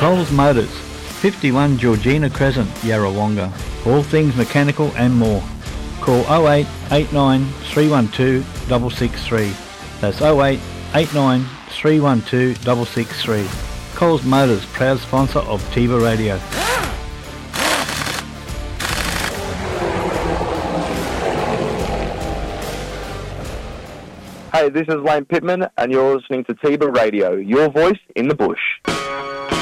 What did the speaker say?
Coles Motors, 51 Georgina Crescent, Yarrawonga. All things mechanical and more. Call 08 89 312 663. That's 08 89 312 663. Coles Motors, proud sponsor of Tiva Radio. Hey, this is Lane Pittman, and you're listening to Tiva Radio, your voice in the bush.